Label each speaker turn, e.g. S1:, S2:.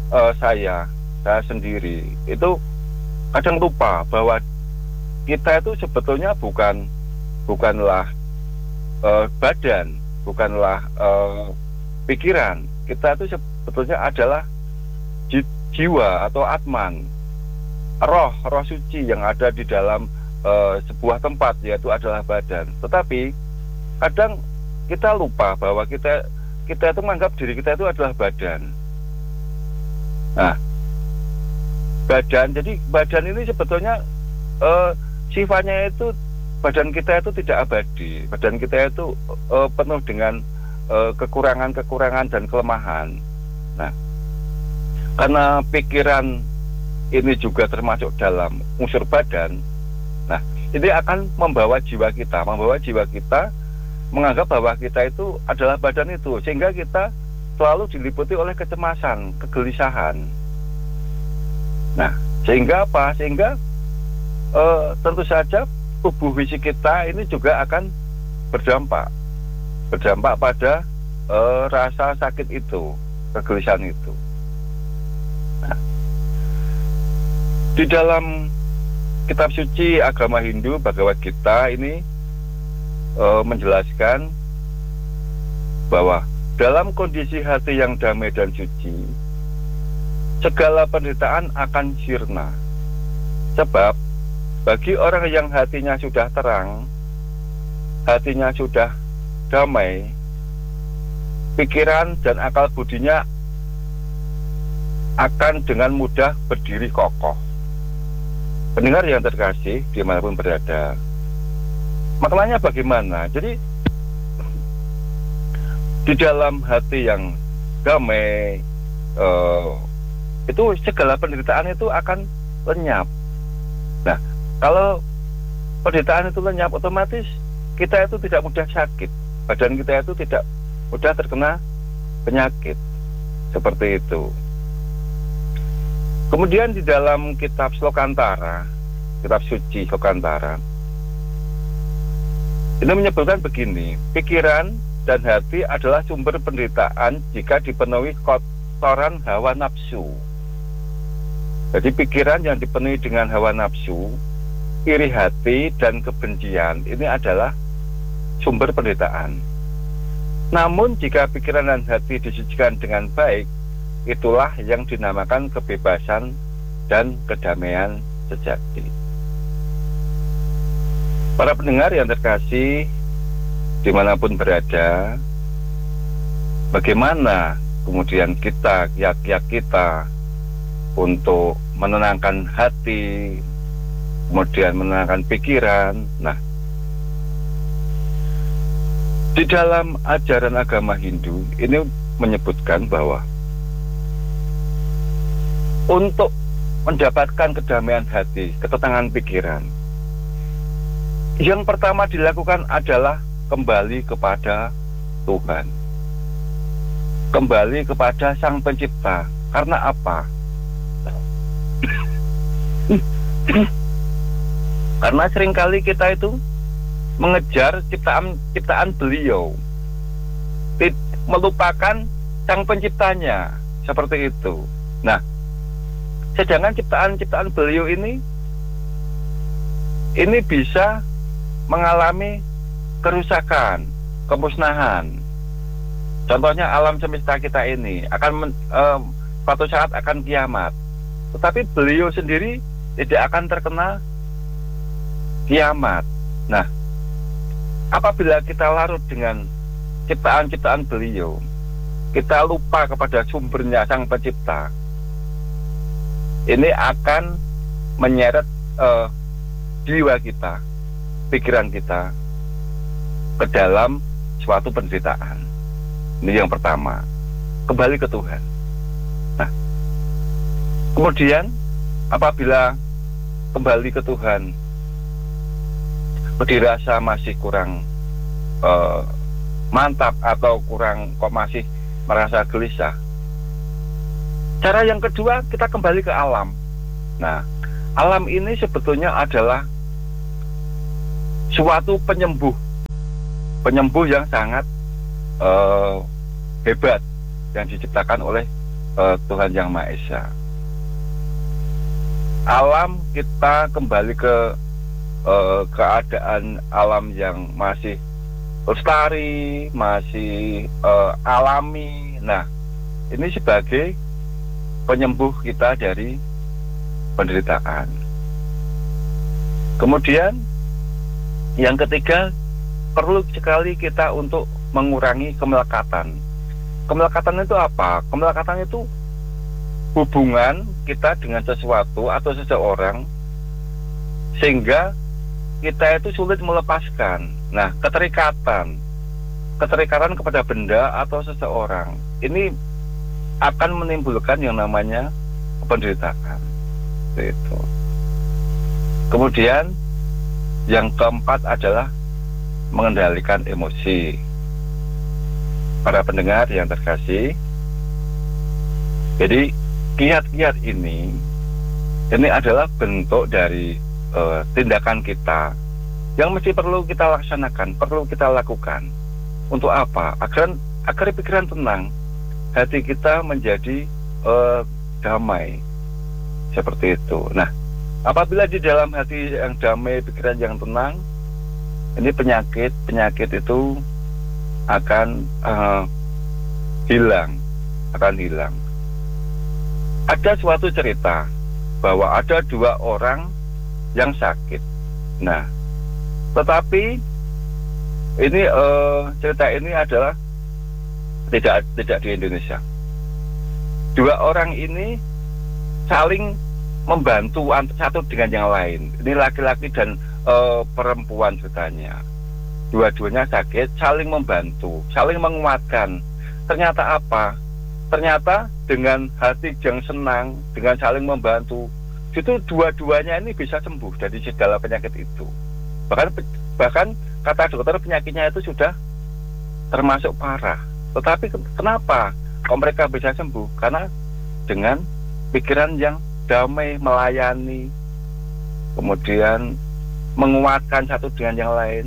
S1: saya sendiri itu kadang lupa bahwa kita itu sebetulnya bukanlah badan, bukanlah pikiran. Kita itu sebetulnya adalah jiwa atau atman, roh suci yang ada di dalam sebuah tempat, yaitu adalah badan. Tetapi kadang kita lupa bahwa kita itu menganggap diri kita itu adalah badan. Nah, jadi badan ini sebetulnya sifatnya itu, badan kita itu tidak abadi. Badan kita itu penuh dengan kekurangan-kekurangan dan kelemahan. Nah, karena pikiran ini juga termasuk dalam unsur badan, nah ini akan membawa jiwa kita menganggap bahwa kita itu adalah badan itu, sehingga kita selalu diliputi oleh kecemasan, kegelisahan. Nah, sehingga apa? Sehingga tentu saja tubuh fisik kita ini juga akan berdampak pada rasa sakit itu, kegelisahan itu. Nah, di dalam kitab suci agama Hindu Bhagavad Gita ini menjelaskan bahwa dalam kondisi hati yang damai dan suci, segala penderitaan akan sirna. Sebab bagi orang yang hatinya sudah terang, hatinya sudah damai, pikiran dan akal budinya akan dengan mudah berdiri kokoh. Pendengar yang terkasih dimanapun berada, maknanya bagaimana? Jadi di dalam hati yang damai, itu segala penderitaan itu akan lenyap. Nah, kalau penderitaan itu lenyap, otomatis kita itu tidak mudah sakit, badan kita itu tidak mudah terkena penyakit, seperti itu. Kemudian di dalam kitab Slokantara, kitab suci Slokantara, ini menyebutkan begini: pikiran dan hati adalah sumber penderitaan jika dipenuhi kotoran hawa nafsu. Jadi pikiran yang dipenuhi dengan hawa nafsu, iri hati dan kebencian, ini adalah sumber penderitaan. Namun jika pikiran dan hati disucikan dengan baik, itulah yang dinamakan kebebasan dan kedamaian sejati. Para pendengar yang terkasih dimanapun berada, bagaimana kemudian kiat-kiat kita untuk menenangkan hati, kemudian menenangkan pikiran? Nah, di dalam ajaran agama Hindu ini menyebutkan bahwa untuk mendapatkan kedamaian hati, ketenangan pikiran, yang pertama dilakukan adalah kembali kepada Tuhan, kembali kepada Sang Pencipta. Karena apa? Karena seringkali kita itu mengejar ciptaan beliau, melupakan Sang Penciptanya, seperti itu. Nah, sedangkan ciptaan beliau ini bisa mengalami kerusakan, kemusnahan. Contohnya alam semesta kita ini akan suatu saat akan kiamat, tetapi beliau sendiri tidak akan terkena kiamat. Nah, apabila kita larut dengan ciptaan-ciptaan beliau, kita lupa kepada sumbernya Sang Pencipta, ini akan menyeret jiwa kita, pikiran kita ke dalam suatu penderitaan. Ini yang pertama, kembali ke Tuhan. Nah, kemudian apabila kembali ke Tuhan dirasa masih kurang mantap atau kok masih merasa gelisah, cara yang kedua, kita kembali ke alam. Nah, alam ini sebetulnya adalah suatu penyembuh yang sangat hebat yang diciptakan oleh Tuhan Yang Maha Esa. Alam, kita kembali ke keadaan alam yang masih lestari, masih alami. Nah, ini sebagai penyembuh kita dari penderitaan. Kemudian yang ketiga, perlu sekali kita untuk mengurangi kemelekatan. Kemelekatan itu apa? Kemelekatan itu hubungan kita dengan sesuatu atau seseorang sehingga kita itu sulit melepaskan. Nah, keterikatan kepada benda atau seseorang ini akan menimbulkan yang namanya penderitaan. Itu. Kemudian yang keempat adalah mengendalikan emosi. Para pendengar yang terkasih, jadi kiat-kiat ini adalah bentuk dari tindakan kita yang mesti perlu kita laksanakan, perlu kita lakukan. Untuk apa? Agar pikiran tenang, hati kita menjadi damai, seperti itu. Nah, apabila di dalam hati yang damai, pikiran yang tenang, ini penyakit itu akan hilang. Ada suatu cerita bahwa ada 2 orang yang sakit. Nah, tetapi ini cerita ini adalah tidak di Indonesia. 2 orang ini saling membantu satu dengan yang lain. Ini laki-laki dan perempuan ceritanya. Dua-duanya sakit, saling membantu, saling menguatkan. Ternyata apa? Ternyata dengan hati yang senang, dengan saling membantu, itu dua-duanya ini bisa sembuh dari segala penyakit itu. Bahkan kata dokter, penyakitnya itu sudah termasuk parah. Tetapi kenapa kok mereka bisa sembuh? Karena dengan pikiran yang damai, melayani, kemudian menguatkan satu dengan yang lain.